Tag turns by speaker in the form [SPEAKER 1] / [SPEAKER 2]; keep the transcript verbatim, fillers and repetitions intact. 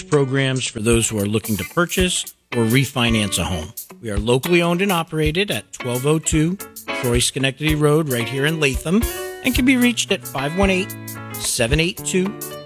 [SPEAKER 1] programs for those who are looking to purchase or refinance a home. We are locally owned and operated at twelve oh two Troy Schenectady Road right here in Latham and can be reached at five one eight, seven eight two,